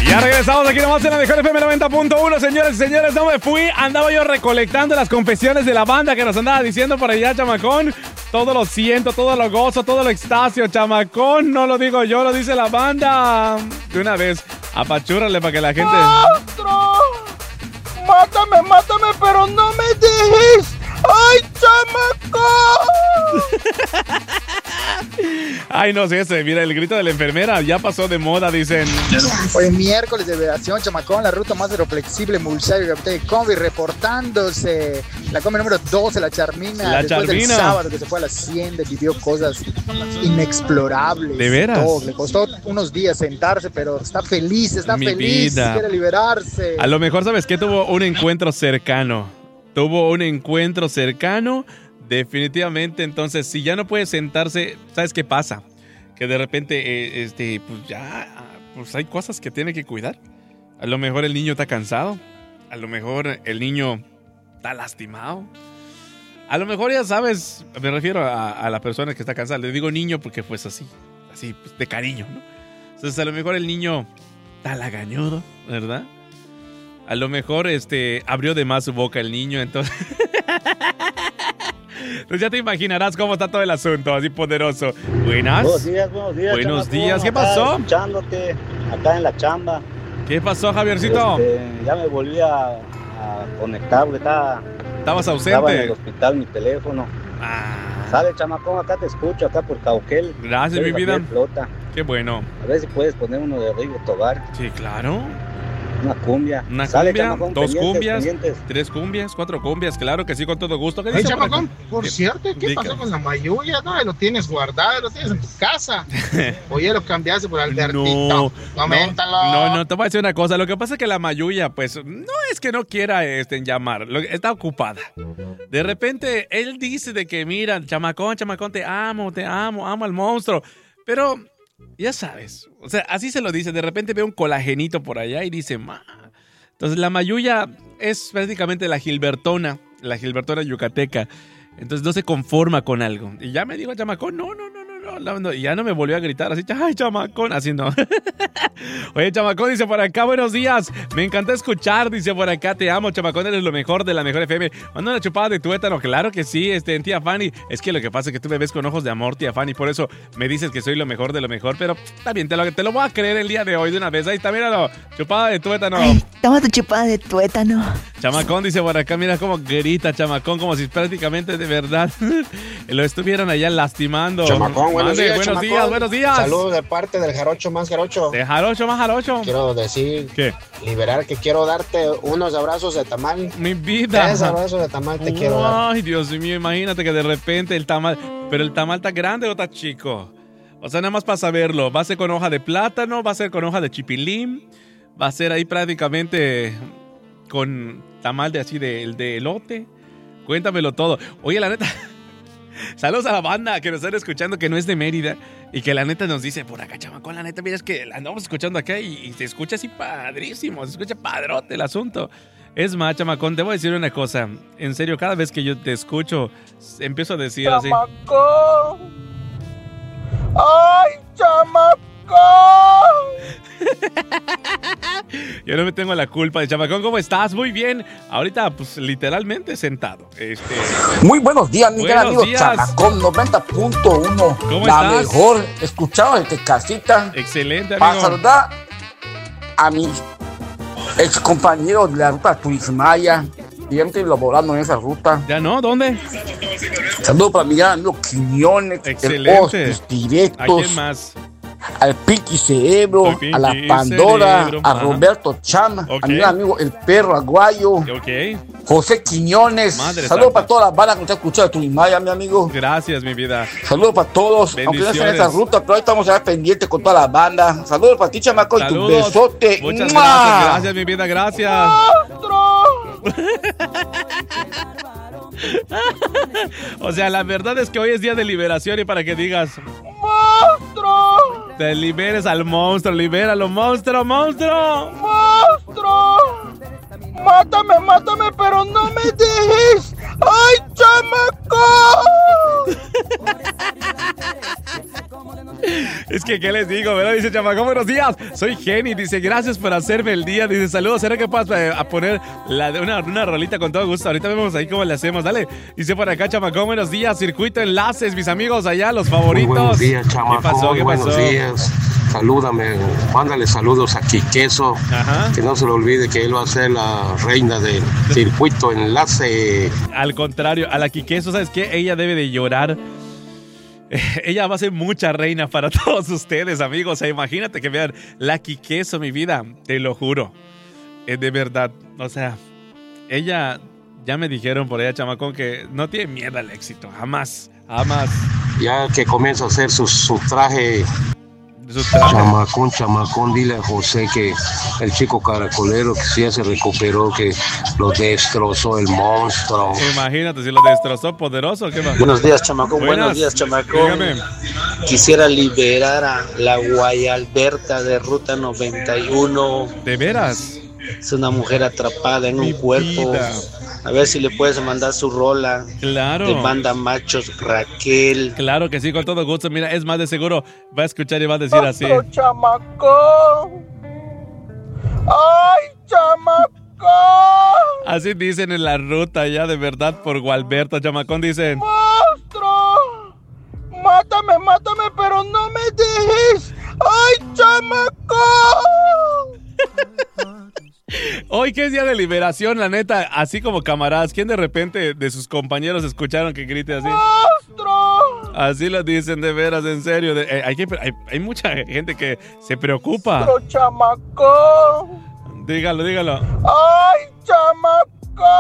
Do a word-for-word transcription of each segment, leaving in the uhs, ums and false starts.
Ya regresamos aquí nomás en la mejor F M noventa punto uno, señores y señores. No me fui, andaba yo recolectando las confesiones de la banda que nos andaba diciendo por allá, chamacón. Todo lo siento, todo lo gozo, todo lo extasio, chamacón. No lo digo yo, lo dice la banda. De una vez, apachúrale para que la gente... ¡Monstruo! ¡Mátame, mátame, pero no me dejes! ¡Ay, chamaco! Ay, no sé, ese, mira, el grito de la enfermera ya pasó de moda, dicen. Hoy miércoles de liberación, chamacón, la ruta más aeroflexible, Mulsario, Capitán Combi, reportándose. La combi número doce, la Charmina. La después Charmina. del sábado que se fue a la Hacienda, vivió cosas inexplorables. ¿De veras? Todo. Le costó unos días sentarse, pero está feliz, está Mi feliz, vida. quiere liberarse. A lo mejor, ¿sabes qué? Tuvo un encuentro cercano. Tuvo un encuentro cercano, definitivamente. Entonces, si ya no puede sentarse, ¿sabes qué pasa? Que de repente, eh, este, pues ya, pues hay cosas que tiene que cuidar. A lo mejor el niño está cansado. A lo mejor el niño está lastimado. A lo mejor, ya sabes, me refiero a, a la persona que está cansada. Le digo niño porque pues así, así, pues, de cariño, ¿no? Entonces, a lo mejor el niño está lagañudo, ¿verdad? A lo mejor este abrió de más su boca el niño, entonces... Pues ya te imaginarás cómo está todo el asunto, así poderoso. Buenas. Buenos días, buenos días. Buenos chamaco. días, ¿qué Acá pasó? Escuchándote acá en la chamba. ¿Qué pasó, Javiercito? Este, ya me volví a, a conectar, porque estaba, ¿Estabas estaba en el ausente? hospital mi teléfono. Ah, Sale, chamacón, acá te escucho, acá por Cauquel. gracias, Soy mi vida. Gabriel Flota. Qué bueno. A ver si puedes poner uno de Rigo Tobar, Sí, claro. una cumbia. Una Sale, cumbia, chamacón, dos pendientes, cumbias, pendientes. tres cumbias, cuatro cumbias, claro que sí, con todo gusto. ¿Qué Hey, dice por chamacón, acá? por ¿Qué? cierto, ¿qué Diga. pasó con la mayuya? No, lo tienes guardado, lo tienes en tu casa. O ya lo cambiaste por Albertito. No, Coméntalo. No, no, te voy a decir una cosa. Lo que pasa es que la mayuya, pues, no es que no quiera este, llamar. Lo- está ocupada. De repente, él dice de que, mira, chamacón, chamacón, te amo, te amo, amo al monstruo. Pero, ya sabes, o sea, así se lo dice. De repente ve un colagenito por allá y dice, ma. Entonces, la mayuya es prácticamente la gilbertona, la gilbertona yucateca. Entonces, no se conforma con algo. Y ya me dijo, chamacón, no, no, no, no, no, no, no. Y ya no me volvió a gritar así, ay, chamacón, así no. Oye, chamacón, dice por acá, buenos días. Me encanta escuchar, dice por acá, te amo, chamacón, eres lo mejor de la mejor F M. Manda una chupada de tuétano, claro que sí, este, tía Fanny. Es que lo que pasa es que tú me ves con ojos de amor, tía Fanny, por eso me dices que soy lo mejor de lo mejor, pero está bien, te lo, te lo voy a creer el día de hoy de una vez. Ahí está, míralo, chupada de tuétano. Ay, toma tu chupada de tuétano. Chamacón dice por acá, mira cómo grita, chamacón, como si prácticamente de verdad lo estuvieran allá lastimando. Chamacón, buenos Mande, días, buenos chamacón. días, buenos días. Saludos de parte del jarocho más jarocho. De jarocho más jarocho. Quiero decir, ¿Qué? liberar que quiero darte unos abrazos de tamal. Mi vida. Tres abrazos de tamal te quiero dar. Ay, Dios mío, imagínate que de repente el tamal, pero el tamal está grande o está chico. O sea, nada más para saberlo, va a ser con hoja de plátano, va a ser con hoja de chipilín, va a ser ahí prácticamente con tamal de así de, de elote. Cuéntamelo todo. Oye, la neta, saludos a la banda que nos están escuchando, que no es de Mérida, y que la neta nos dice, por acá, chamacón, la neta, mira, es que la andamos escuchando acá y, y se escucha así padrísimo, se escucha padrote el asunto. Es más, chamacón, te voy a decir una cosa. En serio, cada vez que yo te escucho, empiezo a decir así. ¡Chamaco! ¡Ay, chamaco! Yo no me tengo la culpa. De chamacón, ¿cómo estás? Muy bien. Ahorita, pues, literalmente sentado. Este, Muy buenos días, mi gran Buenos amigo días. Chamacón noventa punto uno. ¿Cómo La estás? mejor. Escuchado desde casita. excelente, Para amigo. saludar a mis ex compañeros de la ruta Turismaya. Siempre laborando en esa ruta. ¿Ya no? ¿Dónde? Saludos para mi gran amigo Quiñones. Excelente. El Hostis ¿A Directos. quién más? Al Pinky Cerebro. Al Pinky a la Pandora. Cerebro, a ajá. Roberto Chama. Ok. A mi gran amigo El Perro Aguayo. Ok. José Quiñones. Madre Saludos santa. para todas las bandas que nos han escuchado de Turismaya, mi amigo. Gracias, mi vida. Saludos para todos, aunque no sea en esta Bendiciones. ruta, pero ahí estamos allá pendientes con toda la banda. Saludos para ti, chamaco, y tu Saludos. besote. Muchas ¡Mua! gracias. Gracias, mi vida. Gracias. O sea, la verdad es que hoy es día de liberación y para que digas, ¡Monstruo! te liberes al monstruo, libéralo, monstruo, monstruo. ¡Monstruo! ¡Mátame, mátame, pero no me dejes! ¡Ay, chamaco! Es que, ¿qué les digo? ¿Verdad? Dice Chamacón, buenos días. Soy Jenny. Dice, gracias por hacerme el día. Dice, saludos. ¿Será que puedas eh, a poner la de una, una rolita con todo gusto? Ahorita vemos ahí cómo le hacemos. Dale. Dice por acá, Chamacón, buenos días. Circuito Enlaces, mis amigos allá, los favoritos. Muy buenos días, Chamacón. ¿Qué pasó? ¿Qué buenos pasó? días. Salúdame, mándale saludos a Quiqueso. Ajá. Que no se le olvide que él va a ser la reina del circuito Enlace. Al contrario, a la Quiqueso, ¿sabes qué? Ella debe de llorar. Ella va a ser mucha reina para todos ustedes, amigos. O sea, imagínate que vean la Quiqueso, mi vida. Te lo juro. Es de verdad. O sea, ella, ya me dijeron por allá, Chamacón, que no tiene miedo al éxito. Jamás, jamás. Ya que comienza a hacer su, su traje. Su traje. Chamacón, chamacón, dile a José que el chico caracolero que sí ya se recuperó, que lo destrozó el monstruo. Imagínate, si lo destrozó poderoso, ¿qué va? Buenos días, chamacón. Buenas. Buenos días, chamacón. Dígame. Quisiera liberar a la Guayalberta de Ruta noventa y uno. ¿De veras? Es una mujer atrapada en Mi un cuerpo. vida. A ver si le puedes mandar su rola. Claro. De Banda Machos, Raquel. Claro que sí, con todo gusto. Mira, es más de seguro va a escuchar y va a decir así. Otro chamacón. ¡Ay, chamacón! Así dicen en la ruta ya, de verdad, por Gualberto. Chamacón, dicen. ¡Monstruo! ¡Mátame, mátame, pero no me dejes! ¡Ay, chamacón! Hoy que es día de liberación, la neta, así como camaradas, ¿quién de repente de sus compañeros escucharon que grite así? ¡Monstruo! Así lo dicen, de veras, en serio. De, eh, hay, que, hay, hay mucha gente que se preocupa. ¡Otro chamacón! Dígalo, dígalo. ¡Ay, chamacón!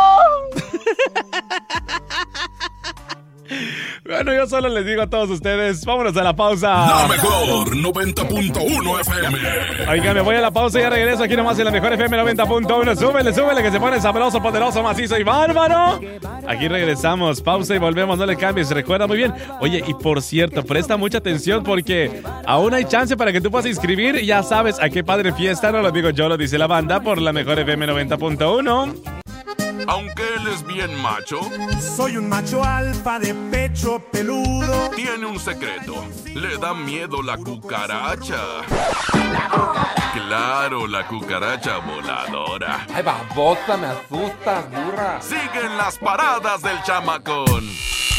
Bueno, yo solo les digo a todos ustedes, vámonos a la pausa. La mejor noventa punto uno F M. Oigan, me voy a la pausa y ya regreso aquí nomás en la mejor F M noventa punto uno. Súbele, súbele, que se pone sabroso, poderoso, macizo y bárbaro. Aquí regresamos, pausa y volvemos, no le cambies, recuerda muy bien. Oye, y por cierto, presta mucha atención porque aún hay chance para que tú puedas inscribir. Ya sabes a qué padre fiesta, no lo digo yo, lo dice la banda por la mejor F M noventa punto uno. Aunque él es bien macho, soy un macho alfa de pecho peludo. Tiene un secreto, le da miedo la cucaracha. La cucaracha. Claro, la cucaracha voladora. Ay, babosa, me asustas, burra. Siguen las paradas del chamacón.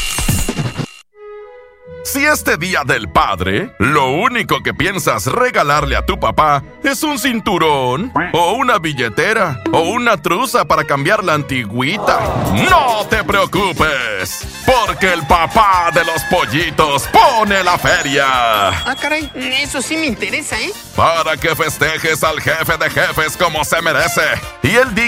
Si este día del padre, lo único que piensas regalarle a tu papá es un cinturón, o una billetera, o una truza para cambiar la antigüita, no te preocupes, porque el papá de los pollitos pone la feria. Ah, caray, eso sí me interesa, ¿eh? Para que festejes al jefe de jefes como se merece, y él diga